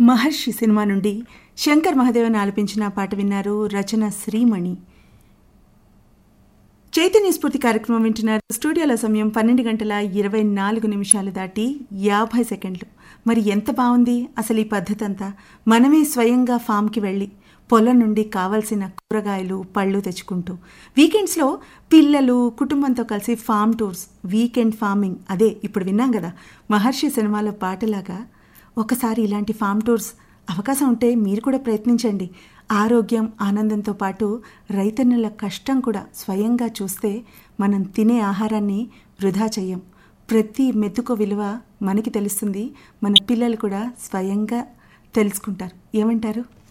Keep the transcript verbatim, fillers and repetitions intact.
మహర్షి cinema నుండి శంకర్ మహాదేవన్ ఆలపించిన పాట విన్నారు. రచన శ్రీమణి. చైతన్య స్ఫూర్తి కార్యక్రమం వింటున్నారు. స్టూడియోలో సమయం పన్నెండు గంటల ఇరవై నాలుగు నిమిషాలు దాటి యాభై సెకండ్లు. మరి ఎంత బాగుంది అసలు ఈ పద్ధతి అంతా. మనమే స్వయంగా ఫామ్కి వెళ్ళి పొలం నుండి కావలసిన కూరగాయలు పళ్ళు తెచ్చుకుంటూ వీకెండ్స్లో పిల్లలు కుటుంబంతో కలిసి ఫామ్ టూర్స్, వీకెండ్ ఫార్మింగ్. అదే ఇప్పుడు విన్నాం కదా మహర్షి సినిమాలో పాటలాగా. ఒకసారి ఇలాంటి ఫామ్ టూర్స్ అవకాశం ఉంటే మీరు కూడా ప్రయత్నించండి. ఆరోగ్యం, ఆనందంతో పాటు రైతన్నుల కష్టం కూడా స్వయంగా చూస్తే మనం తినే ఆహారాన్ని వృధా చెయ్యం. ప్రతి మెతుకు విలువ మనకి తెలుస్తుంది. మన పిల్లలు కూడా స్వయంగా తెలుసుకుంటారు. ఏమంటారు?